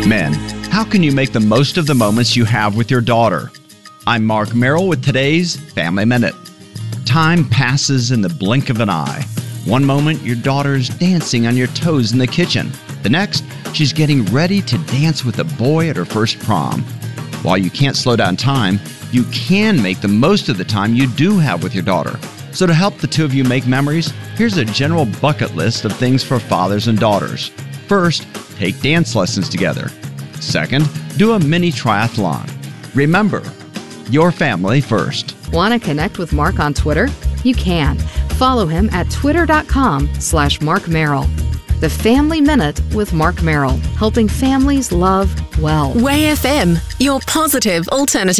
Men, how can you make the most of the moments you have with your daughter? I'm Mark Merrill with today's Family Minute. Time passes in the blink of an eye. One moment, your daughter's dancing on your toes in the kitchen. The next, she's getting ready to dance with a boy at her first prom. While you can't slow down time, you can make the most of the time you do have with your daughter. So to help the two of you make memories, here's a general bucket list of things for fathers and daughters. First, take dance lessons together. Second, do a mini triathlon. Remember, your family first. Want to connect with Mark on Twitter? You can. Follow him at twitter.com/Mark Merrill. The Family Minute with Mark Merrill, helping families love well. Way FM, your positive alternative.